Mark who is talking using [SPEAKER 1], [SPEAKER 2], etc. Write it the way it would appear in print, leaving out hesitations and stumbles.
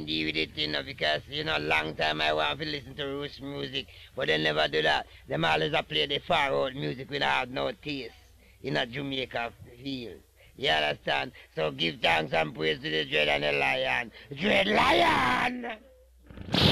[SPEAKER 1] deal with it, because, long time I want to listen to roots music, but they never do that. Them always a play the far out music when I have no taste in a Jamaica field. You understand? So give thanks and praise to the Dread and the Lion. Dread Lion!